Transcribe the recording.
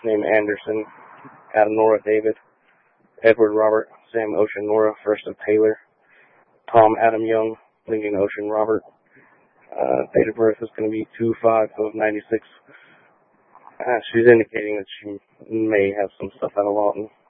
name Anderson, Adam Nora David, Edward Robert, Sam Ocean Nora, first of Taylor, Tom Adam Young, Lincoln Ocean Robert. Date of birth is going to be 2/5 of 96. She's indicating that she may have some stuff out of Lawton.